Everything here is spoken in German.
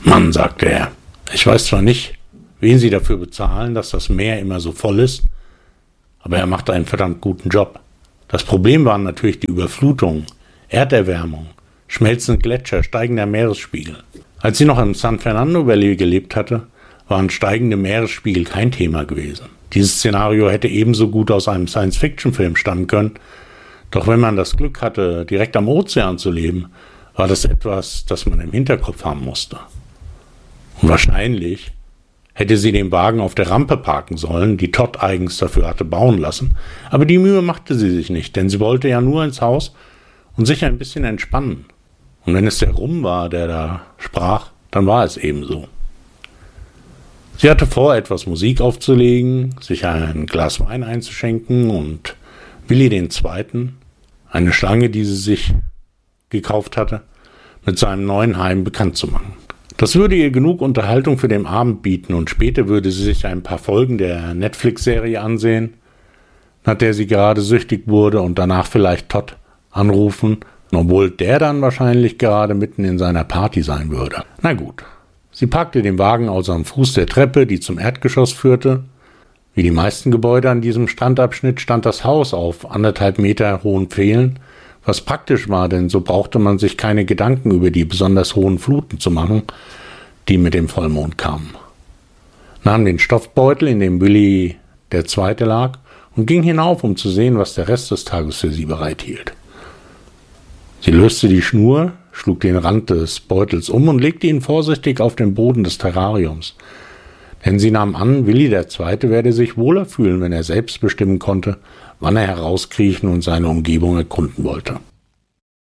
Mann, sagte er, ich weiß zwar nicht, wen Sie dafür bezahlen, dass das Meer immer so voll ist, aber er macht einen verdammt guten Job. Das Problem waren natürlich die Überflutungen, Erderwärmung, schmelzende Gletscher, steigender Meeresspiegel. Als sie noch im San Fernando Valley gelebt hatte, waren steigende Meeresspiegel kein Thema gewesen. Dieses Szenario hätte ebenso gut aus einem Science-Fiction-Film stammen können, doch wenn man das Glück hatte, direkt am Ozean zu leben, war das etwas, das man im Hinterkopf haben musste. Und wahrscheinlich hätte sie den Wagen auf der Rampe parken sollen, die Todd eigens dafür hatte bauen lassen, aber die Mühe machte sie sich nicht, denn sie wollte ja nur ins Haus und sich ein bisschen entspannen. Und wenn es der Rum war, der da sprach, dann war es ebenso. Sie hatte vor, etwas Musik aufzulegen, sich ein Glas Wein einzuschenken und Willi II., eine Schlange, die sie sich gekauft hatte, mit seinem neuen Heim bekannt zu machen. Das würde ihr genug Unterhaltung für den Abend bieten und später würde sie sich ein paar Folgen der Netflix-Serie ansehen, nach der sie gerade süchtig wurde und danach vielleicht Todd anrufen, obwohl der dann wahrscheinlich gerade mitten in seiner Party sein würde. Na gut, sie parkte den Wagen also am Fuß der Treppe, die zum Erdgeschoss führte. Wie die meisten Gebäude an diesem Strandabschnitt stand das Haus auf 1,5 Meter hohen Pfählen, was praktisch war, denn so brauchte man sich keine Gedanken über die besonders hohen Fluten zu machen, die mit dem Vollmond kamen. Nahm den Stoffbeutel, in dem Willi II. Lag, und ging hinauf, um zu sehen, was der Rest des Tages für sie bereithielt. Sie löste die Schnur, schlug den Rand des Beutels um und legte ihn vorsichtig auf den Boden des Terrariums. Denn sie nahm an, Willi II. Werde sich wohler fühlen, wenn er selbst bestimmen konnte, wann er herauskriechen und seine Umgebung erkunden wollte.